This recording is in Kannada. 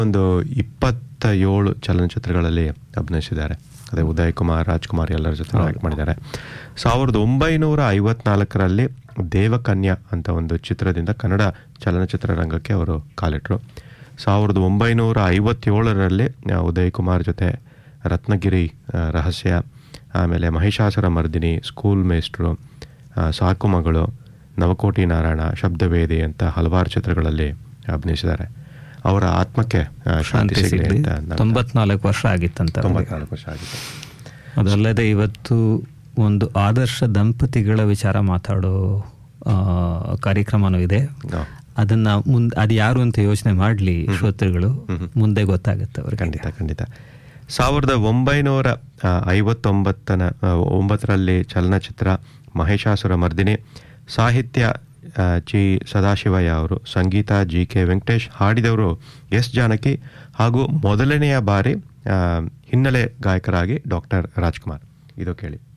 ಒಂದು 27 ಚಲನಚಿತ್ರಗಳಲ್ಲಿ ಅಭಿನಯಿಸಿದ್ದಾರೆ. ಅದೇ ಉದಯ್ ಕುಮಾರ್, ರಾಜ್ಕುಮಾರ್ ಎಲ್ಲರ ಜೊತೆ ಆ್ಯಕ್ಟ್ ಮಾಡಿದ್ದಾರೆ. 1954ರಲ್ಲಿ ದೇವಕನ್ಯಾ ಅಂತ ಒಂದು ಚಿತ್ರದಿಂದ ಕನ್ನಡ ಚಲನಚಿತ್ರ ರಂಗಕ್ಕೆ ಅವರು ಕಾಲಿಟ್ಟರು. 1957ರಲ್ಲಿ ಉದಯ್ ಕುಮಾರ್ ಜೊತೆ ರತ್ನಗಿರಿ ರಹಸ್ಯ, ಆಮೇಲೆ ಮಹಿಷಾಸುರ ಮರ್ದಿನಿ, ಸ್ಕೂಲ್ ಮೇಸ್ಟ್ರು, ಸಾಕು ಮಗಳು, ನವಕೋಟಿ ನಾರಾಯಣ, ಶಬ್ದವೇದಿ ಅಂತ ಹಲವಾರು ಚಿತ್ರಗಳಲ್ಲಿ ಅಭಿನಯಿಸಿದ್ದಾರೆ. ಅವರ ಆತ್ಮಕ್ಕೆ ಶಾಂತಿ ಸಿಗಲಿ ಅಂತ. 94 ವರ್ಷ ಆಗಿತ್ತಂತ. 94 ವರ್ಷ ಆಗಿತ್ತು. ಅದಲ್ಲದೆ ಇವತ್ತು ಒಂದು ಆದರ್ಶ ದಂಪತಿಗಳ ವಿಚಾರ ಮಾತಾಡೋ ಕಾರ್ಯಕ್ರಮನೂ ಇದೆ. ಅದನ್ನ ಅದು ಯಾರು ಅಂತ ಯೋಚನೆ ಮಾಡಲಿ ಶ್ರೋತೃಗಳು, ಮುಂದೆ ಗೊತ್ತಾಗುತ್ತೆ ಅವ್ರಿಗೆ. ಖಂಡಿತ. 1959ರಲ್ಲಿ ಚಲನಚಿತ್ರ ಮಹಿಷಾಸುರ ಮರ್ದಿನಿ. ಸಾಹಿತ್ಯ ಜಿ ಸದಾಶಿವಯ್ಯ ಅವರು, ಸಂಗೀತ GK ವೆಂಕಟೇಶ್, ಹಾಡಿದವರು S ಜಾನಕಿ ಹಾಗೂ ಮೊದಲನೆಯ ಬಾರಿ ಹಿನ್ನೆಲೆ ಗಾಯಕರಾಗಿ ಡಾಕ್ಟರ್ ರಾಜ್ಕುಮಾರ್. ಇದು ಕೇಳಿ.